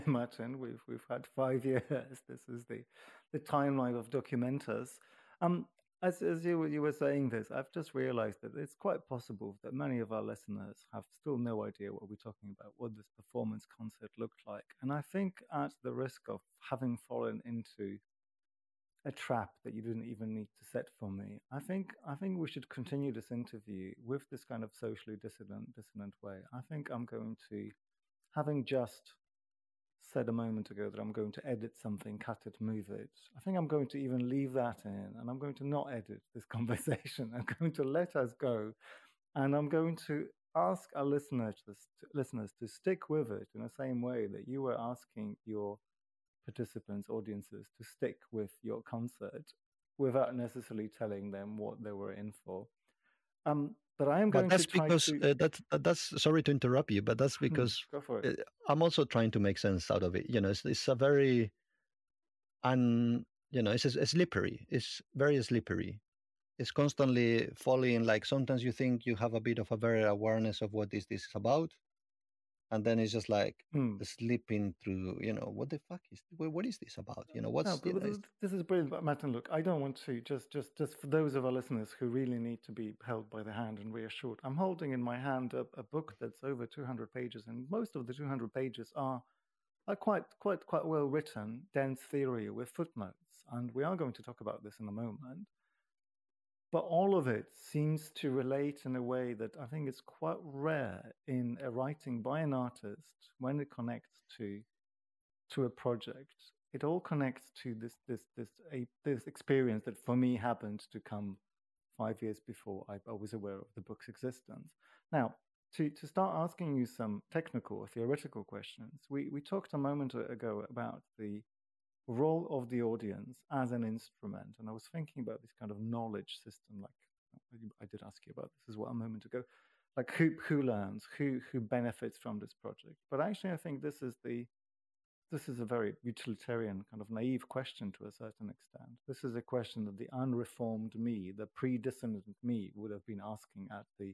Martin. We've had 5 years. This is the timeline of Documentus. Um, as you were saying this, I've just realized that it's quite possible that many of our listeners have still no idea what we're talking about, what this performance concert looked like. And I think, at the risk of having fallen into a trap that you didn't even need to set for me, I think we should continue this interview with this kind of socially dissonant way. I think I'm going to, having just said a moment ago that I'm going to edit something, cut it, move it. I think I'm going to even leave that in, and I'm going to not edit this conversation. I'm going to let us go, and I'm going to ask our listeners to stick with it in the same way that you were asking your participants, audiences, to stick with your concert without necessarily telling them what they were in for. But I am But going to that's try because to that's sorry to interrupt you, but that's because go for it. uh, I'm also trying to make sense out of it. It's a very it's slippery. It's very slippery. It's constantly falling. Like sometimes you think you have a bit of a very awareness of what this is about, and then it's just like Hmm. slipping through. What the fuck is what is this about? No, What's but this is brilliant. But Martin, look, I don't want to just for those of our listeners who really need to be held by the hand and reassured. I'm holding in my hand a book that's over 200 pages, and most of the 200 pages are quite well written, dense theory with footnotes. And we are going to talk about this in a moment. But all of it seems to relate in a way that I think is quite rare in a writing by an artist when it connects to a project. It all connects to this experience that for me happened to come 5 years before I was aware of the book's existence. Now, to start asking you some technical or theoretical questions, we talked a moment ago about the role of the audience as an instrument, and I was thinking about this kind of knowledge system. Like, I did ask you about this as well a moment ago, like who learns, who benefits from this project. But actually, I think this is a very utilitarian, kind of naive question to a certain extent. This is a question that the unreformed me, the pre-dissonant me, would have been asking at the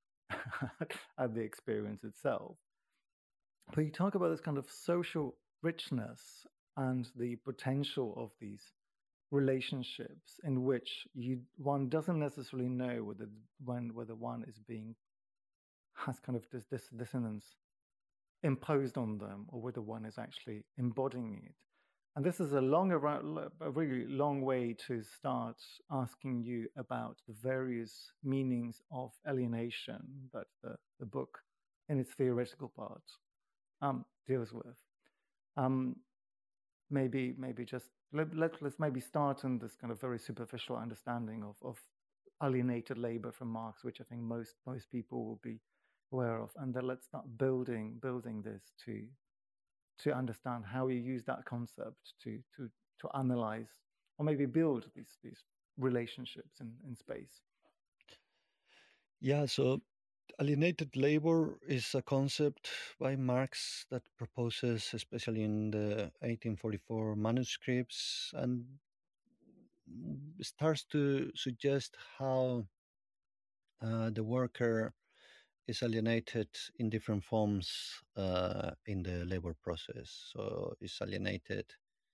at the experience itself. But you talk about this kind of social richness and the potential of these relationships in which one doesn't necessarily know whether one is being has kind of this dissonance imposed on them or whether one is actually embodying it. And this is a really long way to start asking you about the various meanings of alienation that the book, in its theoretical part, deals with. Um, maybe just let's maybe start in this kind of very superficial understanding of alienated labor from Marx, which I think most people will be aware of, and then let's start building this to understand how you use that concept to analyze or maybe build these relationships in space. Yeah, so alienated labor is a concept by Marx that proposes, especially in the 1844 manuscripts, and starts to suggest how the worker is alienated in different forms in the labor process. So it's alienated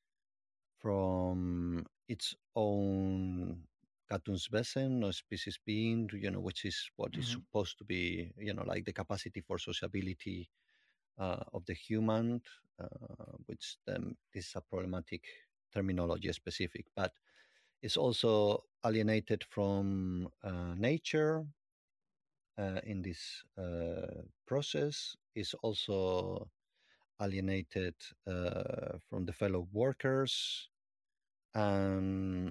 from its own Gattungswesen or species being, which is what is Hmm. supposed to be, like the capacity for sociability of the human, which then this is a problematic terminology specific, but it's also alienated from nature in this process, is also alienated from the fellow workers, and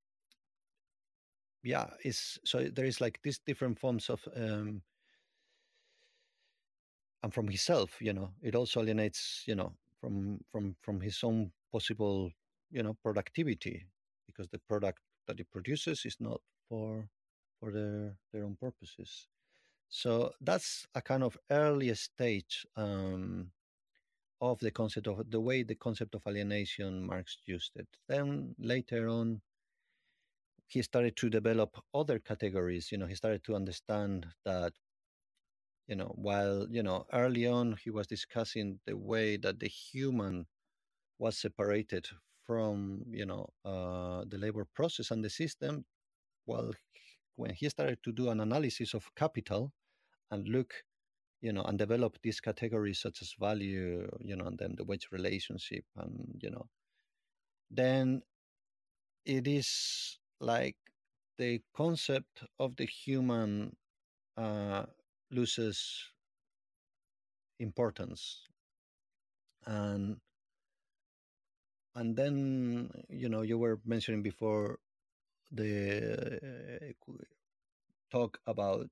yeah, is so there is like these different forms of and from himself, it also alienates, from his own possible, productivity, because the product that it produces is not for their own purposes. So that's a kind of early stage of the concept of the way the concept of alienation Marx used it. Then later on, he started to develop other categories. He started to understand that, while early on he was discussing the way that the human was separated from the labor process and the system. Well, when he started to do an analysis of capital and look, and develop these categories such as value, and then the wage relationship, and then it is like the concept of the human uh, loses importance. And then you were mentioning before the talk about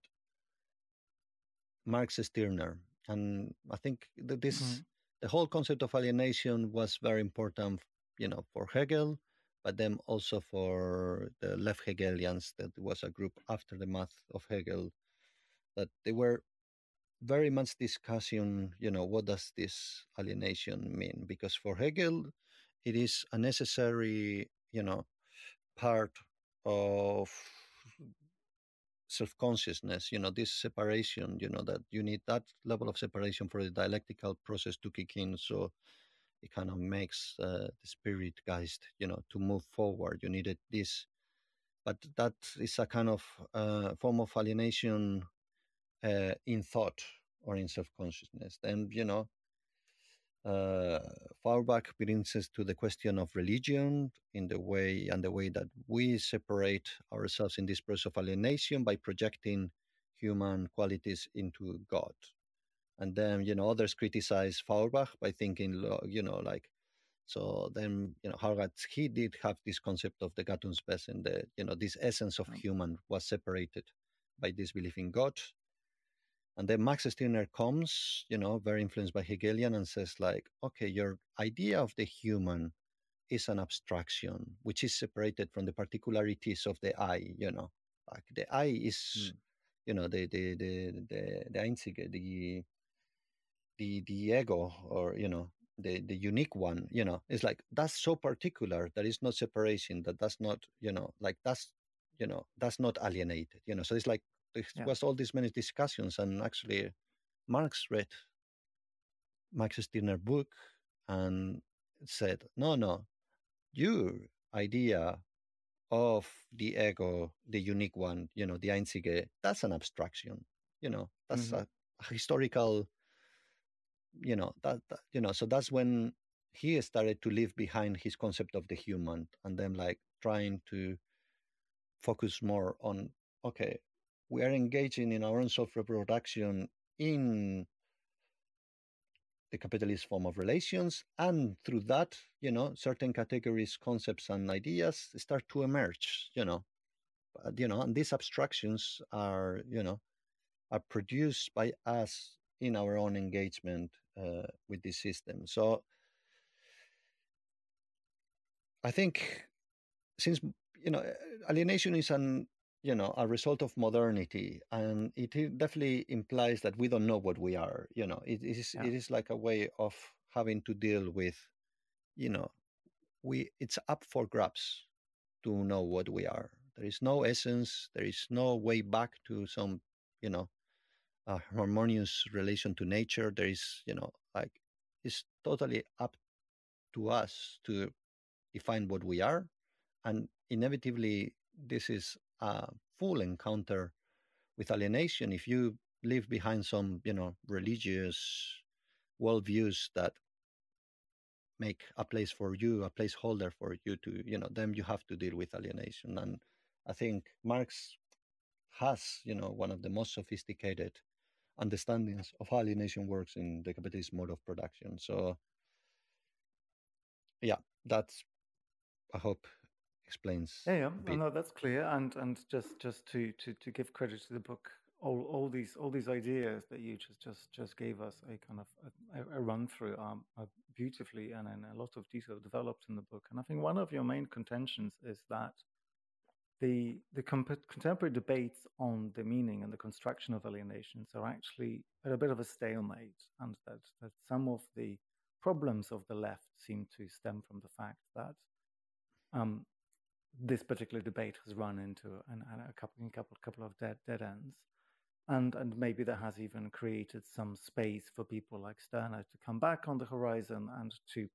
Marx Stirner, and I think that Mm. the whole concept of alienation was very important, for Hegel, but then also for the left Hegelians. That was a group after the math of Hegel, that they were very much discussing, what does this alienation mean? Because for Hegel, it is a necessary, part of self-consciousness, this separation, that you need that level of separation for the dialectical process to kick in. So it kind of makes the spirit geist, to move forward. You needed this, but that is a kind of form of alienation in thought or in self-consciousness. Then, uh, Feuerbach brings us to the question of religion in the way that we separate ourselves in this process of alienation by projecting human qualities into God. And then, others criticize Feuerbach by thinking, like, so then, Harvard, he did have this concept of the Gattungswesen, this essence of human was separated by this belief in God. And then Max Stirner comes, very influenced by Hegelian, and says, like, okay, your idea of the human is an abstraction, which is separated from the particularities of the I, like the I is, the Einzige, the ego, or, the unique one, it's like, that's so particular, there is no separation, that does not, like that's not alienated, so it's like, there was all these many discussions, and actually Marx read Max Stirner book and said, no, your idea of the ego, the unique one, the Einzige, that's an abstraction, that's Mm-hmm. a historical, so that's when he started to leave behind his concept of the human, and then like trying to focus more on, okay, we are engaging in our own self-reproduction in the capitalist form of relations, and through that, certain categories, concepts, and ideas start to emerge, and these abstractions are, are produced by us in our own engagement with this system. So I think, since alienation is a result of modernity, and it definitely implies that we don't know what we are. It is like a way of having to deal with, you know it's up for grabs to know what we are. There is no essence. There is no way back to some, you know harmonious relation to nature. There is, like, it's totally up to us to define what we are, and inevitably this is a full encounter with alienation if you leave behind some, religious worldviews that make a place for you, a placeholder for you to, then you have to deal with alienation. And I think Marx has, one of the most sophisticated understandings of how alienation works in the capitalist mode of production. So yeah, that's, I hope, explains Yeah, a oh, bit. no, that's clear. And just to give credit to the book, all these ideas that you just gave us a kind of a run through are beautifully and in a lot of detail developed in the book. And I think one of your main contentions is that the contemporary debates on the meaning and the construction of alienations are actually at a bit of a stalemate, and that some of the problems of the left seem to stem from the fact that um, this particular debate has run into a couple of dead ends. and maybe that has even created some space for people like Sterner to come back on the horizon and to